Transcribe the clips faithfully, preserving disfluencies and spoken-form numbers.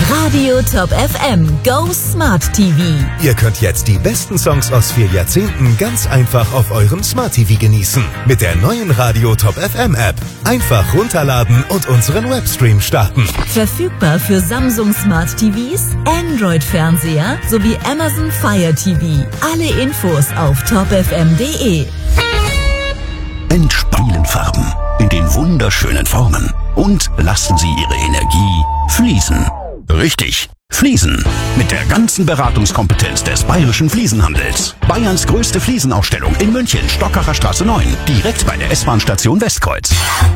Radio Top F M Go Smart T V. Ihr könnt jetzt die besten Songs aus vier Jahrzehnten ganz einfach auf eurem Smart T V genießen. Mit der neuen Radio Top F M App. Einfach runterladen und unseren Webstream starten. Verfügbar für Samsung Smart T Vs, Android-Fernseher sowie Amazon Fire T V. Alle Infos auf top f m punkt d e. Entspielen Farben in den wunderschönen Formen und lassen Sie Ihre Energie fließen. Richtig, fließen. Mit der ganzen Beratungskompetenz des Bayerischen Fliesenhandels. Bayerns größte Fliesenausstellung in München, Stockacher Straße neun, direkt bei der S-Bahn-Station Westkreuz.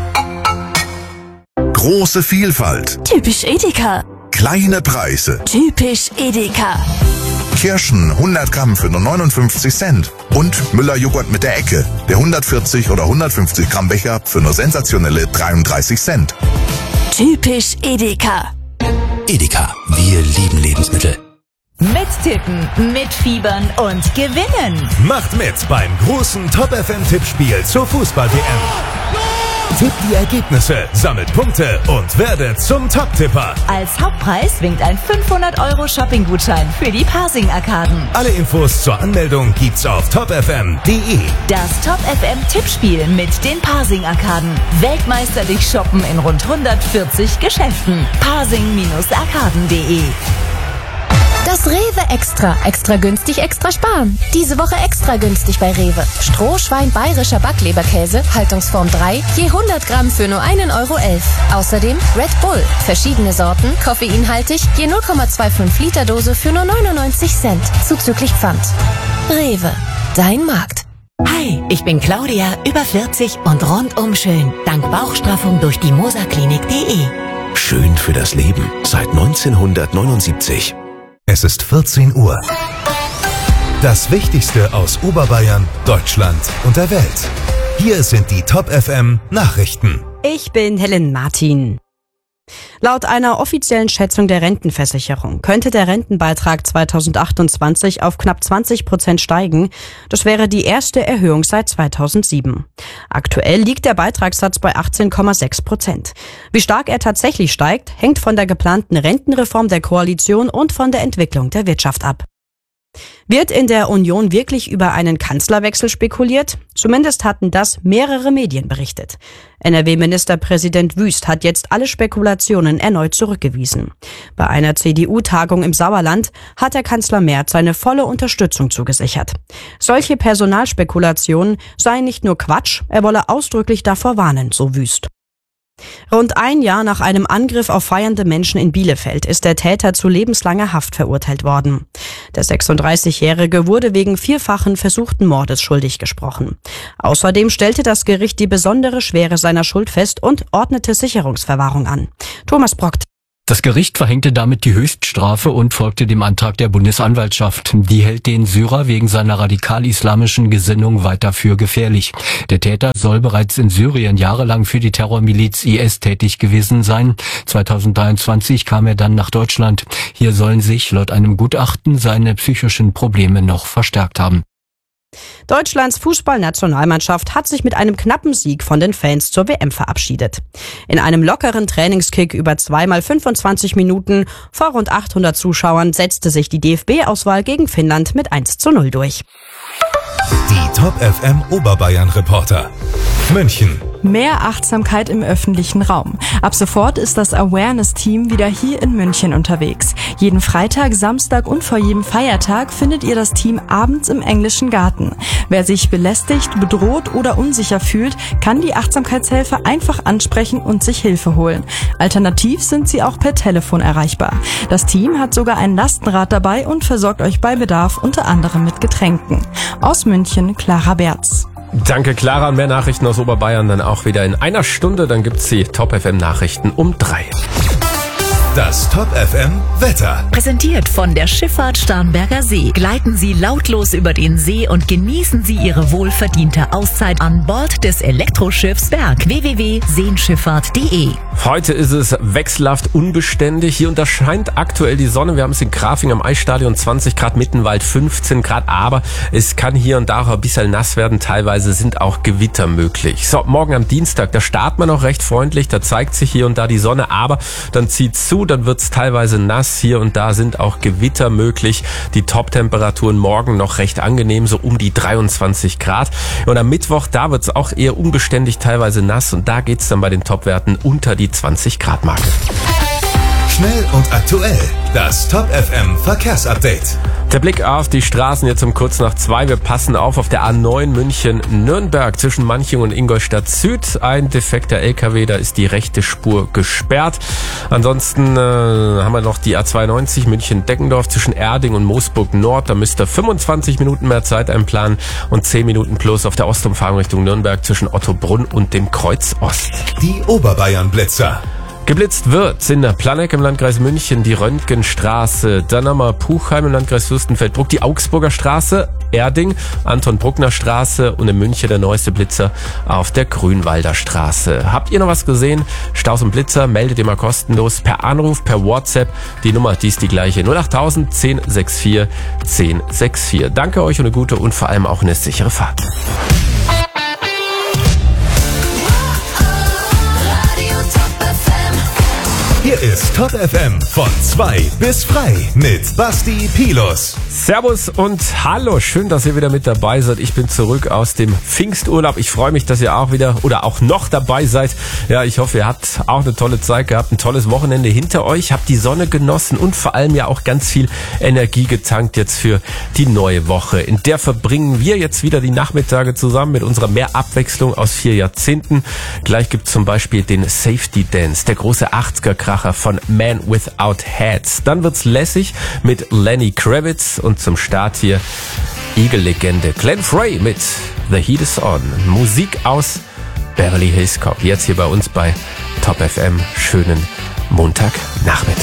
Große Vielfalt. Typisch Edeka. Kleine Preise. Typisch Edeka. Kirschen hundert Gramm für nur neunundfünfzig Cent. Und Müller-Joghurt mit der Ecke. Der hundertvierzig oder hundertfünfzig Gramm Becher für nur sensationelle dreiunddreißig Cent. Typisch Edeka. Edeka, wir lieben Lebensmittel. Mittippen, mitfiebern und gewinnen. Macht mit beim großen Top F M Tippspiel zur Fußball-W M. Tippt die Ergebnisse, sammelt Punkte und werdet zum Top-Tipper. Als Hauptpreis winkt ein fünfhundert Euro Shopping-Gutschein für die Pasing-Arkaden. Alle Infos zur Anmeldung gibt's auf top f m punkt d e. Das Top F M Tippspiel mit den Pasing-Arkaden. Weltmeisterlich shoppen in rund hundertvierzig Geschäften. pasing arkaden punkt d e. Das Rewe Extra. Extra günstig, extra sparen. Diese Woche extra günstig bei Rewe. Strohschwein bayerischer Backleberkäse, Haltungsform drei, je hundert Gramm für nur einen Euro elf. Außerdem Red Bull. Verschiedene Sorten, koffeinhaltig, je null Komma fünfundzwanzig Liter Dose für nur neunundneunzig Cent. Zuzüglich Pfand. Rewe. Dein Markt. Hi, ich bin Claudia, über vierzig und rundum schön. Dank Bauchstraffung durch die moserklinik punkt d e. Schön für das Leben seit neunzehnhundertneunundsiebzig. Es ist vierzehn Uhr. Das Wichtigste aus Oberbayern, Deutschland und der Welt. Hier sind die Top F M Nachrichten. Ich bin Helen Martin. Laut einer offiziellen Schätzung der Rentenversicherung könnte der Rentenbeitrag zweitausendachtundzwanzig auf knapp zwanzig Prozent steigen. Das wäre die erste Erhöhung seit zweitausendsieben. Aktuell liegt der Beitragssatz bei achtzehn Komma sechs Prozent. Wie stark er tatsächlich steigt, hängt von der geplanten Rentenreform der Koalition und von der Entwicklung der Wirtschaft ab. Wird in der Union wirklich über einen Kanzlerwechsel spekuliert? Zumindest hatten das mehrere Medien berichtet. N R W-Ministerpräsident Wüst hat jetzt alle Spekulationen erneut zurückgewiesen. Bei einer C D U-Tagung im Sauerland hat der Kanzler Merz seine volle Unterstützung zugesichert. Solche Personalspekulationen seien nicht nur Quatsch, er wolle ausdrücklich davor warnen, so Wüst. Rund ein Jahr nach einem Angriff auf feiernde Menschen in Bielefeld ist der Täter zu lebenslanger Haft verurteilt worden. Der sechsunddreißigjährige wurde wegen vierfachen versuchten Mordes schuldig gesprochen. Außerdem stellte das Gericht die besondere Schwere seiner Schuld fest und ordnete Sicherungsverwahrung an. Thomas Brockt. Das Gericht verhängte damit die Höchststrafe und folgte dem Antrag der Bundesanwaltschaft. Die hält den Syrer wegen seiner radikal-islamischen Gesinnung weiter für gefährlich. Der Täter soll bereits in Syrien jahrelang für die Terrormiliz I S tätig gewesen sein. zweitausenddreiundzwanzig kam er dann nach Deutschland. Hier sollen sich laut einem Gutachten seine psychischen Probleme noch verstärkt haben. Deutschlands Fußballnationalmannschaft hat sich mit einem knappen Sieg von den Fans zur W M verabschiedet. In einem lockeren Trainingskick über zweimal fünfundzwanzig Minuten vor rund achthundert Zuschauern setzte sich die D F B-Auswahl gegen Finnland mit eins zu null durch. Die Top F M Oberbayern Reporter. München. Mehr Achtsamkeit im öffentlichen Raum. Ab sofort ist das Awareness-Team wieder hier in München unterwegs. Jeden Freitag, Samstag und vor jedem Feiertag findet ihr das Team abends im Englischen Garten. Wer sich belästigt, bedroht oder unsicher fühlt, kann die Achtsamkeitshelfer einfach ansprechen und sich Hilfe holen. Alternativ sind sie auch per Telefon erreichbar. Das Team hat sogar ein Lastenrad dabei und versorgt euch bei Bedarf unter anderem mit Getränken. Aus München, Clara Berz. Danke, Clara. Und mehr Nachrichten aus Oberbayern dann auch wieder in einer Stunde. Dann gibt's die Top F M Nachrichten um drei. Das Top F M Wetter. Präsentiert von der Schifffahrt Starnberger See. Gleiten Sie lautlos über den See und genießen Sie Ihre wohlverdiente Auszeit an Bord des Elektroschiffs Berg. w w w punkt seenschifffahrt punkt d e. Heute ist es wechselhaft unbeständig. Hier unterscheint aktuell die Sonne. Wir haben es in Grafing am Eisstadion zwanzig Grad, Mittenwald fünfzehn Grad. Aber es kann hier und da auch ein bisschen nass werden. Teilweise sind auch Gewitter möglich. So, morgen am Dienstag, da startet man noch recht freundlich. Da zeigt sich hier und da die Sonne. Aber dann zieht zu. dazu. Dann wird's teilweise nass. Hier und da sind auch Gewitter möglich. Die Top-Temperaturen morgen noch recht angenehm, so um die dreiundzwanzig Grad. Und am Mittwoch, da wird's auch eher unbeständig, teilweise nass. Und da geht's dann bei den Topwerten unter die zwanzig Grad Marke. Schnell und aktuell. Das Top F M Verkehrsupdate. Der Blick auf die Straßen jetzt um kurz nach zwei. Wir passen auf auf der A neun München-Nürnberg zwischen Manching und Ingolstadt Süd. Ein defekter L K W, da ist die rechte Spur gesperrt. Ansonsten äh, haben wir noch die A zweiundneunzig München-Deckendorf zwischen Erding und Moosburg Nord. Da müsst ihr fünfundzwanzig Minuten mehr Zeit einplanen und zehn Minuten plus auf der Ostumfahrung Richtung Nürnberg zwischen Ottobrunn und dem Kreuz Ost. Die Oberbayern-Blitzer. Geblitzt wird in der Planegg im Landkreis München, die Röntgenstraße, dann haben wir Puchheim im Landkreis Fürstenfeldbruck, die Augsburger Straße, Erding, Anton-Bruckner Straße und in München der neueste Blitzer auf der Grünwalder Straße. Habt ihr noch was gesehen? Staus und Blitzer, meldet ihr mal kostenlos per Anruf, per WhatsApp. Die Nummer, die ist die gleiche, null achttausend zehn vierundsechzig zehn vierundsechzig. Danke euch und eine gute und vor allem auch eine sichere Fahrt. Hier ist Top F M von zwei bis frei mit Basti Pilus. Servus und hallo, schön, dass ihr wieder mit dabei seid. Ich bin zurück aus dem Pfingsturlaub. Ich freue mich, dass ihr auch wieder oder auch noch dabei seid. Ja, ich hoffe, ihr habt auch eine tolle Zeit gehabt, ein tolles Wochenende hinter euch, habt die Sonne genossen und vor allem ja auch ganz viel Energie getankt jetzt für die neue Woche. In der verbringen wir jetzt wieder die Nachmittage zusammen mit unserer Mehrabwechslung aus vier Jahrzehnten. Gleich gibt es zum Beispiel den Safety Dance, der große achtziger-Kracher von Man Without Hats. Dann wird's lässig mit Lenny Kravitz und zum Start hier Eagle-Legende Glenn Frey mit The Heat Is On. Musik aus Beverly Hills Cop. Jetzt hier bei uns bei Top F M. Schönen Montagnachmittag.